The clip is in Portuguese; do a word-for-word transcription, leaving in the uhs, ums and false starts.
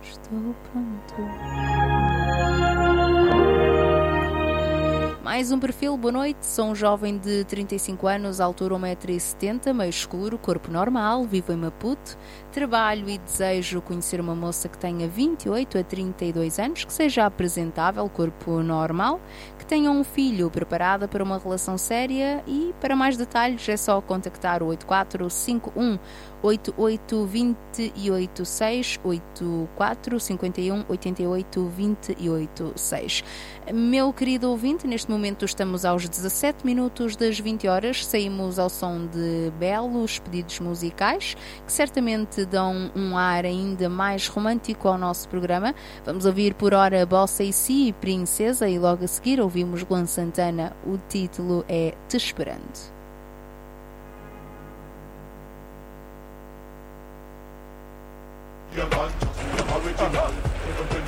Estou pronto. Mais um perfil, boa noite. Sou um jovem de trinta e cinco anos, altura um metro e setenta, meio escuro, corpo normal, vivo em Maputo. Trabalho e desejo conhecer uma moça que tenha vinte e oito a trinta e dois anos, que seja apresentável, corpo normal, que tenha um filho, preparada para uma relação séria, e para mais detalhes é só contactar o oito quatro cinco um oito oito dois oito seis, oito quatro cinco um oito oito dois oito seis. Meu querido ouvinte, neste momento estamos aos dezassete minutos das vinte horas, saímos ao som de belos pedidos musicais, que certamente dão um ar ainda mais romântico ao nosso programa. Vamos ouvir por hora Bossa e Si, Princesa, e logo a seguir ouvimos Luan Santana. O título é Te Esperando. Original.